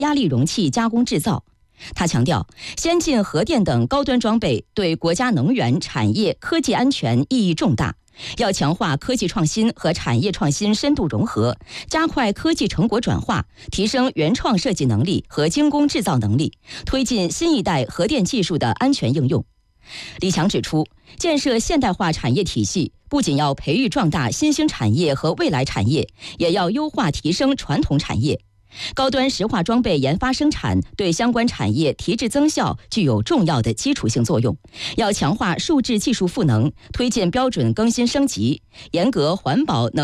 压力容器加工制造。他强调，先进核电等高端装备对国家能源、产业、科技安全意义重大，要强化科技创新和产业创新深度融合，加快科技成果转化，提升原创设计能力和精工制造能力，推进新一代核电技术的安全应用。李强指出，建设现代化产业体系不仅要培育壮大新兴产业和未来产业，也要优化提升传统产业。高端石化装备研发生产对相关产业提质增效具有重要的基础性作用，要强化数质技术赋能，推进标准更新升级，严格环保能